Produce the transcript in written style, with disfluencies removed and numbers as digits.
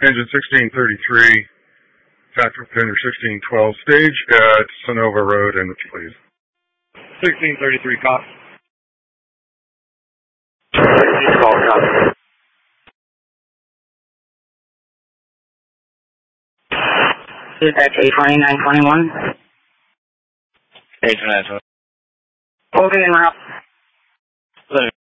Engine 1633, tactical tender 1612, stage at Sonova Road, and please. 1633, copy. Call, copy. Dispatch 82921. 82921. Moving en route.